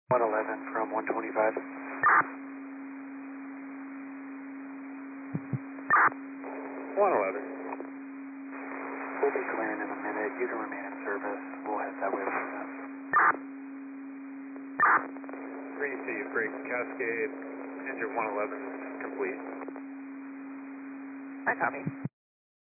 111 from 125. 111. We'll be clearing in a minute. You can remain in service. We'll head that way for that. Green City Freight Cascade, engine 111 complete. I copy.